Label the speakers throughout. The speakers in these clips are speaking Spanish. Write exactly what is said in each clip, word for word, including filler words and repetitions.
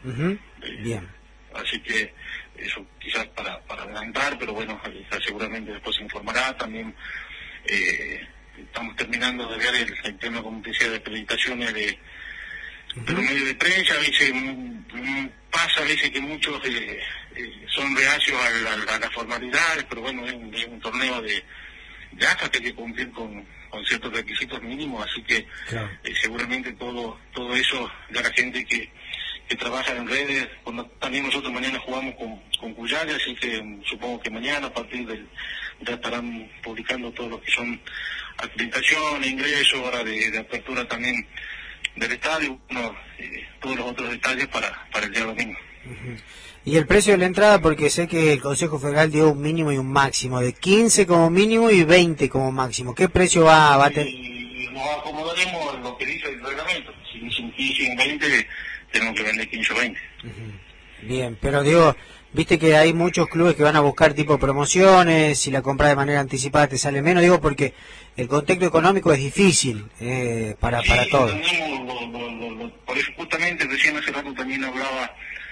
Speaker 1: Uh-huh. Bien.
Speaker 2: Eh, así que eso quizás para, para adelantar, pero bueno, seguramente después se informará. También eh, estamos terminando de ver el, el tema, como te decía, de acreditaciones de, uh-huh. de los medios de prensa. A veces mm, pasa a veces que muchos eh, eh, son reacios a, la, a las formalidades, pero bueno, es un, es un torneo de, de actas que hay que cumplir con, con ciertos requisitos mínimos, así que claro. eh, seguramente todo todo eso de la gente que que trabaja en redes. Cuando también nosotros mañana jugamos con, con Cuyaya, así que um, supongo que mañana a partir del ya estarán publicando todo lo que son acreditaciones, ingresos, hora de, de apertura también del estadio, bueno, eh, todos los otros detalles para, para el día domingo.
Speaker 1: Uh-huh. Y el precio de la entrada, porque sé que el Consejo Federal dio un mínimo y un máximo, de quince como mínimo y veinte como máximo. ¿Qué precio va, va a tener?
Speaker 2: Y nos acomodaremos lo que dice el reglamento. Si dicen quince y veinte, tenemos que vender quince o veinte.
Speaker 1: Uh-huh. Bien, pero digo, viste que hay muchos clubes que van a buscar tipo promociones, si la compras de manera anticipada te sale menos, digo porque el contexto económico es difícil eh, para, sí, para todos.
Speaker 2: Lo, lo, lo, lo, por eso justamente recién hace rato también hablaba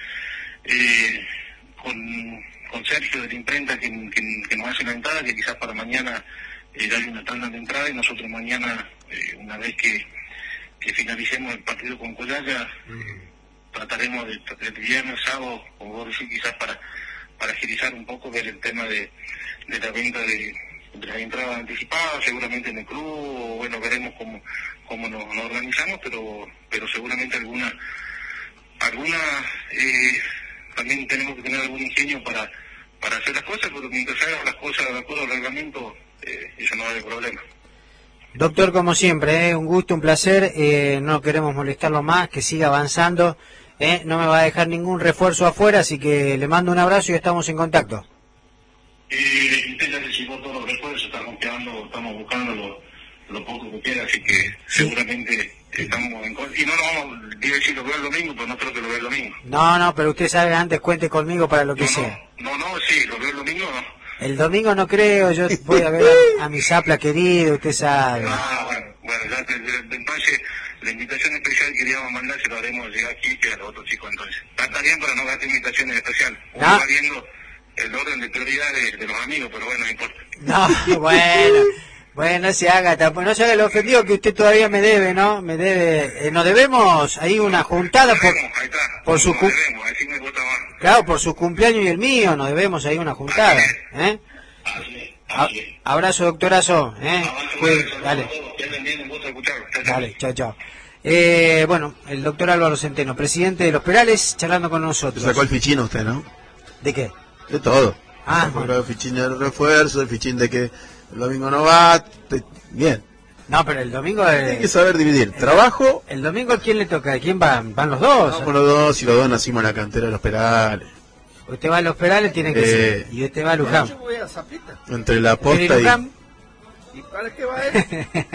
Speaker 2: eh, con, con Sergio de la imprenta que, que, que nos hace la entrada, que quizás para mañana eh, darle una tanda de entrada y nosotros mañana, eh, una vez que, que finalicemos el partido con Cuyaya, uh-huh. trataremos de, de viernes, sábado, o vos decís, quizás para, para agilizar un poco, ver el tema de, de la venta de, de las entradas anticipadas, seguramente en el club, o bueno, veremos cómo, cómo nos, nos organizamos, pero pero seguramente alguna, alguna eh, también tenemos que tener algún ingenio para, para hacer las cosas, pero mientras hagan las cosas de acuerdo al reglamento, eh, eso no va a haber problema.
Speaker 1: Doctor, como siempre, ¿eh? un gusto, un placer, eh, no queremos molestarlo más, que siga avanzando, ¿eh? no me va a dejar ningún refuerzo afuera, así que le mando un abrazo y estamos en contacto.
Speaker 2: Eh, usted ya recibió todos los refuerzos, estamos quedando, estamos buscando lo, lo poco que queda, así que sí. seguramente estamos en contra. Y no lo vamos a decir lo veo el domingo, pero no creo que lo vea el domingo.
Speaker 1: No, no, pero usted sabe, antes cuente conmigo para lo que
Speaker 2: no,
Speaker 1: sea.
Speaker 2: No, no, no, sí, lo veo el domingo, no.
Speaker 1: El domingo no creo, yo voy a ver a, a mi Zapla querido, usted sabe.
Speaker 2: Ah, bueno, bueno, ya de, de, de, entonces la invitación especial que queríamos mandar se lo haremos llegar aquí que a los otros chicos entonces. Está bien para no darte invitaciones especiales. Uno
Speaker 1: ¿No?
Speaker 2: va viendo el orden de prioridad de, de los amigos, pero bueno, no importa.
Speaker 1: No, bueno, bueno, no se haga, tampoco, no se haga el ofendido que usted todavía me debe, ¿no? Me debe, eh, nos debemos ahí una juntada por,
Speaker 2: debemos, ahí está,
Speaker 1: por su
Speaker 2: nos debemos, así me gusta más.
Speaker 1: Claro, por su cumpleaños y el mío, nos debemos ahí una juntada, ¿eh?
Speaker 2: Así es, así es.
Speaker 1: Abrazo, doctorazo, ¿eh?
Speaker 2: Abrazo,
Speaker 1: Cuid,
Speaker 2: abrazo,
Speaker 1: dale.
Speaker 2: Que anden bien, un gusto escucharlo.
Speaker 1: Dale, chao, chao. Eh, bueno, el doctor Álvaro Centeno, presidente de Los Perales, charlando con nosotros.
Speaker 3: Sacó el fichín usted, ¿no?
Speaker 1: ¿De qué?
Speaker 3: De todo.
Speaker 1: Ah,
Speaker 3: bueno. El fichín de refuerzo, el fichín de que el domingo no va, te... bien.
Speaker 1: No, pero el domingo... Eh,
Speaker 3: Hay que saber dividir. El, Trabajo...
Speaker 1: ¿El domingo a quién le toca? ¿A quién van? ¿Van los dos?
Speaker 3: Vamos los dos y los dos nacimos en la cantera de Los Perales.
Speaker 1: Usted va a Los Perales, tiene que
Speaker 3: eh,
Speaker 1: ser. Y usted va a Luján.
Speaker 4: Yo voy a Zaplita.
Speaker 3: Entre la posta y...
Speaker 1: Luján?
Speaker 4: ¿Y para qué va él?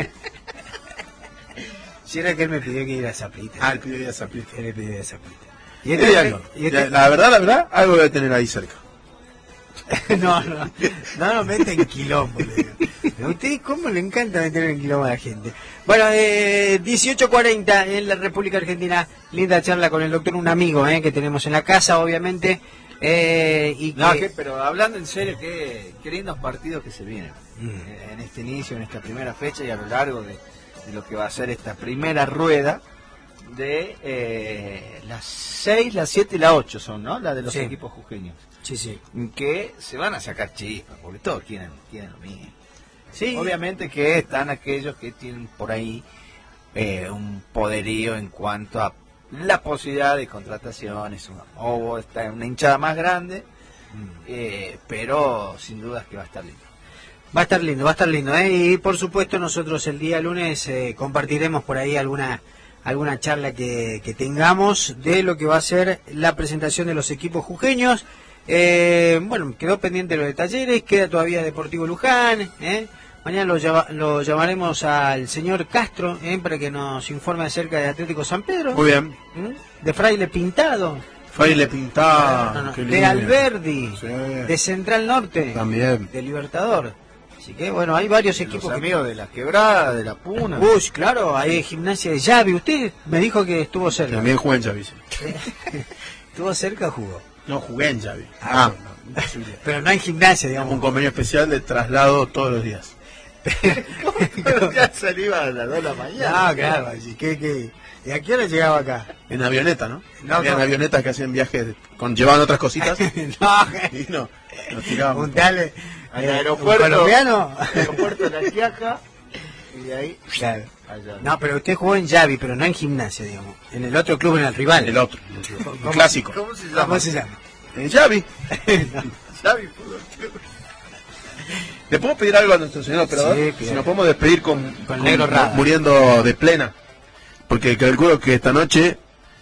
Speaker 1: Si era que él me pidió que ir a Zaplita.
Speaker 3: Ah, él pidió ir a Zaplita.
Speaker 1: Él me pidió ir a Zaplita.
Speaker 3: ¿Y este, algo? ¿Y este? La verdad, la verdad, algo debe tener ahí cerca.
Speaker 1: no, no, no lo mete en quilombo. ¿A usted cómo le encanta meter en quilombo a la gente? Bueno, eh, dieciocho cuarenta en la República Argentina, linda charla con el doctor, un amigo eh, que tenemos en la casa, obviamente. Eh, y
Speaker 4: no,
Speaker 1: que...
Speaker 4: que, pero hablando en serio, qué, qué lindos partidos que se vienen mm. en este inicio, en esta primera fecha y a lo largo de, de lo que va a ser esta primera rueda de eh, las seis, las siete y las ocho son, ¿no? Las de los sí. equipos jujeños.
Speaker 1: Sí, sí.
Speaker 4: Que se van a sacar chispas, porque todos quieren, quieren lo mismo. Sí. Obviamente que están aquellos que tienen por ahí eh, un poderío en cuanto a la posibilidad de contrataciones, o está en una hinchada más grande, mm. eh, pero sin dudas que va a estar lindo.
Speaker 1: Va a estar lindo, va a estar lindo, ¿eh? Y por supuesto nosotros el día lunes eh, compartiremos por ahí alguna alguna charla que, que tengamos de lo que va a ser la presentación de los equipos jujeños. Eh, bueno, quedó pendiente lo de Talleres, queda todavía Deportivo Luján, ¿eh? Mañana lo, llama, lo llamaremos al señor Castro, ¿eh? Para que nos informe acerca de Atlético San Pedro.
Speaker 3: Muy bien.
Speaker 1: ¿Mm? De Fraile Pintado.
Speaker 3: Fraile Pintado.
Speaker 1: No, no, de Alberdi.
Speaker 3: Sí.
Speaker 1: De Central Norte.
Speaker 3: También.
Speaker 1: De Libertador. Así que bueno, hay varios
Speaker 4: Los
Speaker 1: equipos.
Speaker 4: amigos de la Quebrada, de la Puna.
Speaker 1: Uy, claro, hay Gimnasia de Yavi. Usted me dijo que estuvo cerca.
Speaker 3: También jugué en Yavi. Sí.
Speaker 1: Estuvo cerca, jugó.
Speaker 3: No, jugué en Yavi.
Speaker 1: Ah,
Speaker 3: no, imposible.
Speaker 1: Pero no en Gimnasia, digamos.
Speaker 3: Un convenio especial de traslado todos los días.
Speaker 4: Pero ya salía a las dos de la mañana.
Speaker 1: No, claro, así que, que... ¿Y a qué hora llegaba acá?
Speaker 3: En avioneta, ¿no?
Speaker 1: No,
Speaker 3: Habían
Speaker 1: no.
Speaker 3: avionetas que hacían viajes, con, llevaban otras cositas.
Speaker 1: no,
Speaker 3: Y no, nos tirábamos.
Speaker 1: un tal...
Speaker 4: Al
Speaker 1: eh,
Speaker 4: aeropuerto.
Speaker 1: ¿un colombiano?
Speaker 4: Al aeropuerto de La Quiaca. Y de ahí.
Speaker 1: Claro.
Speaker 4: Allá.
Speaker 1: No, pero usted jugó en Yavi, pero no en Gimnasia, digamos. En el otro club, en el rival.
Speaker 3: El otro, el clásico.
Speaker 4: ¿Cómo se llama?
Speaker 1: ¿Cómo se llama?
Speaker 3: En Yavi.
Speaker 4: Xavi Fútbol Club.
Speaker 3: ¿Le podemos pedir algo a nuestro señor operador?
Speaker 1: Sí,
Speaker 3: si
Speaker 1: pide.
Speaker 3: nos podemos despedir con,
Speaker 1: Con el negro Rada.
Speaker 3: muriendo de plena. Porque calculo que esta noche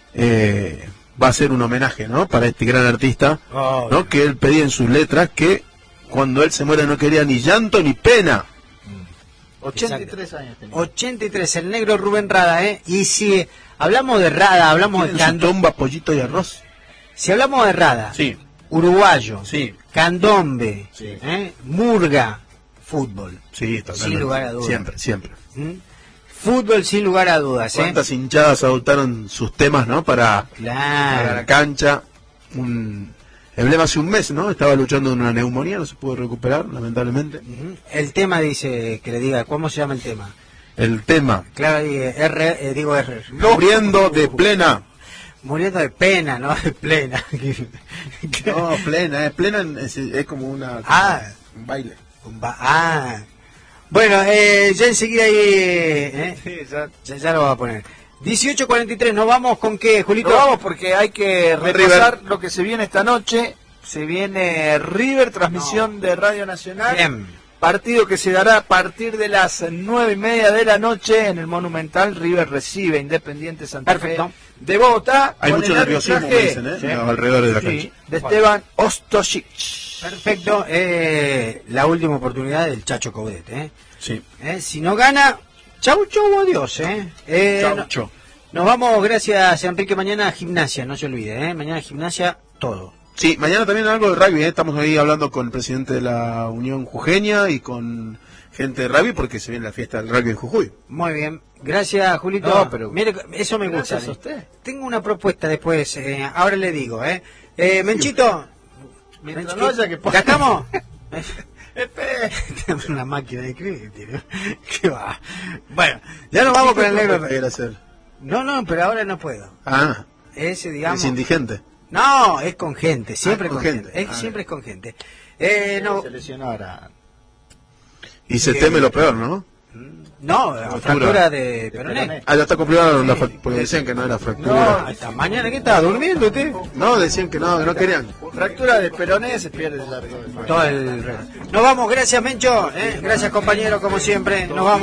Speaker 3: eh, va a ser un homenaje, ¿no? Para este gran artista,
Speaker 1: Oh,
Speaker 3: ¿no? Que él pedía en sus letras que cuando él se muera no quería ni llanto ni pena.
Speaker 4: ochenta y tres años tenía.
Speaker 1: ochenta y tres, el negro Rubén Rada, ¿eh? Y si hablamos de Rada, hablamos de
Speaker 3: En su
Speaker 1: Candombe.
Speaker 3: tumba, pollito y arroz.
Speaker 1: Si hablamos de Rada,
Speaker 3: Sí,
Speaker 1: uruguayo,
Speaker 3: sí,
Speaker 1: candombe,
Speaker 4: Sí.
Speaker 1: ¿eh? Murga, fútbol.
Speaker 3: sí, totalmente.
Speaker 1: Sin lugar a dudas.
Speaker 3: Siempre, siempre.
Speaker 1: ¿Mm? Fútbol sin lugar a dudas, ¿eh?
Speaker 3: ¿Cuántas hinchadas adoptaron sus temas, ¿no? Para, para
Speaker 1: Claro.
Speaker 3: la cancha. Un emblema hace un mes, ¿no? Estaba luchando con una neumonía, no se pudo recuperar, lamentablemente.
Speaker 1: Ujú. El tema dice que le diga, ¿cómo se llama el tema?
Speaker 3: El tema,
Speaker 1: Claro, y, eh, R, eh, digo R.
Speaker 3: muriendo de plena.
Speaker 1: Muriendo de pena, ¿no? De plena.
Speaker 3: No, plena, es plena, es, es como una
Speaker 1: Ah.
Speaker 3: un baile.
Speaker 1: Va- Ah. Bueno, eh, ya enseguida ahí... ¿eh?
Speaker 4: Sí, ya.
Speaker 1: Ya, ya lo va a poner. dieciocho cuarenta y tres, ¿nos vamos con qué, Julito?
Speaker 4: Nos vamos porque hay que
Speaker 3: Con
Speaker 4: repasar
Speaker 3: River.
Speaker 4: lo que se viene esta noche. Se viene River, transmisión de Radio Nacional.
Speaker 1: Bien.
Speaker 4: Partido que se dará a partir de las nueve y media de la noche en el Monumental. River recibe Independiente Santa Fe
Speaker 1: Perfecto.
Speaker 4: de Bogotá.
Speaker 3: Hay
Speaker 4: con
Speaker 3: mucho
Speaker 4: el
Speaker 3: nerviosismo, me
Speaker 4: arbitraje,
Speaker 3: dicen, ¿eh?
Speaker 4: sí,
Speaker 3: En los alrededores de la
Speaker 4: sí,
Speaker 3: cancha.
Speaker 4: de Esteban Ostosic.
Speaker 1: Perfecto. Eh, la última oportunidad del Chacho Coudet, ¿eh?
Speaker 3: Sí.
Speaker 1: Eh, Si no gana, chau, chau, adiós, ¿eh? Eh,
Speaker 3: Chau,
Speaker 1: no-
Speaker 3: chau.
Speaker 1: Nos vamos, gracias, Enrique. Mañana gimnasia, no se olvide, ¿eh? Mañana gimnasia, todo.
Speaker 3: Sí, mañana también algo de rugby, ¿eh? Estamos ahí hablando con el presidente de la Unión Jujeña y con gente de rugby porque se viene la fiesta del rugby en Jujuy.
Speaker 1: Muy bien. Gracias, Julito.
Speaker 4: No, pero-
Speaker 1: Mire, eso me gusta.
Speaker 4: Gracias a
Speaker 1: ¿eh?
Speaker 4: usted.
Speaker 1: Tengo una propuesta después, eh, ahora le digo, ¿eh? eh Menchito.
Speaker 4: Mientras
Speaker 1: Mench-
Speaker 4: no haya que
Speaker 1: ¿Ya estamos?
Speaker 4: Espere.
Speaker 1: Tenemos una máquina de escribir, tío. ¿Qué va? Bueno, ya nos vamos con el negro.
Speaker 3: ¿Qué quiere hacer?
Speaker 1: No, no, pero ahora no puedo.
Speaker 3: Ah,
Speaker 1: Ese, digamos.
Speaker 3: es indigente.
Speaker 1: No, es con gente, siempre
Speaker 3: Ah,
Speaker 1: con
Speaker 3: con
Speaker 1: gente.
Speaker 3: gente.
Speaker 1: Es-
Speaker 3: Ah,
Speaker 1: siempre es con gente. Eh, no,
Speaker 4: Se lesionó ahora.
Speaker 3: Y se
Speaker 1: ¿Qué?
Speaker 3: teme lo peor, ¿no?
Speaker 1: no, la
Speaker 3: Fractura.
Speaker 1: fractura de peroné.
Speaker 4: peroné.
Speaker 3: Ah, ya está confirmado la
Speaker 1: Sí.
Speaker 3: frac- porque decían que no era
Speaker 1: No,
Speaker 3: fractura.
Speaker 1: hasta mañana, ¿qué estaba durmiendo usted?
Speaker 3: No, decían que no, que no querían.
Speaker 4: Fractura de peroné, se pierde el largo.
Speaker 1: Todo el... Nos vamos, gracias Mencho, ¿eh? Gracias compañero, como siempre. Nos vamos.